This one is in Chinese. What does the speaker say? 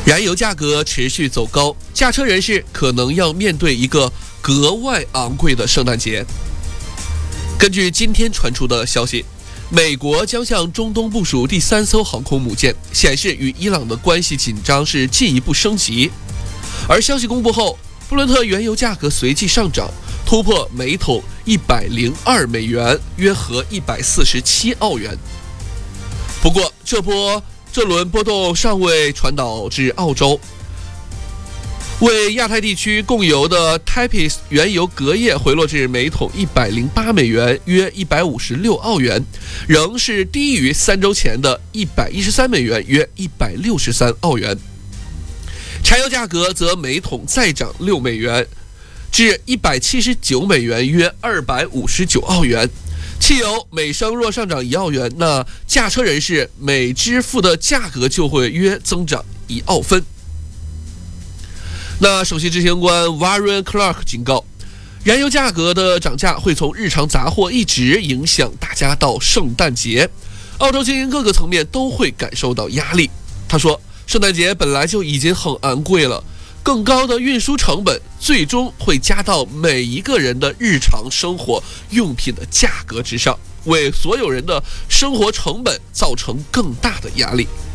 燃油价格持续走高，驾车人士可能要面对一个格外昂贵的圣诞节。根据今天传出的消息，美国将向中东部署第3艘航空母舰，显示与伊朗的关系紧张是进一步升级。而消息公布后，布伦特原油价格随即上涨，突破每桶102美元，约合147澳元。不过，这轮波动尚未传导至澳洲。为亚太地区供油的 Types 原油隔夜回落至每桶108美元，约156澳元，仍是低于3周前的113美元，约163澳元。柴油价格则每桶再涨6美元，至179美元，约259澳元。汽油每升若上涨1澳元，那驾车人士每支付的价格就会约增长1澳分。那首席执行官 Warren Clark 警告，燃油价格的涨价会从日常杂货一直影响大家到圣诞节，澳洲经营各个层面都会感受到压力。他说，圣诞节本来就已经很昂贵了，更高的运输成本最终会加到每一个人的日常生活用品的价格之上，为所有人的生活成本造成更大的压力。